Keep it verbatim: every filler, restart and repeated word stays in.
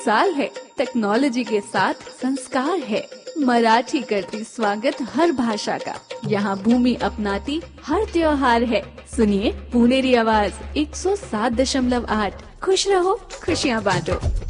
साल है, टेक्नोलॉजी के साथ संस्कार है। मराठी करती स्वागत हर भाषा का, यहाँ भूमि अपनाती हर त्योहार है। सुनिए पुनेरी आवाज एक सौ सात दशमलव आठ। खुश रहो, खुशियाँ बांटो।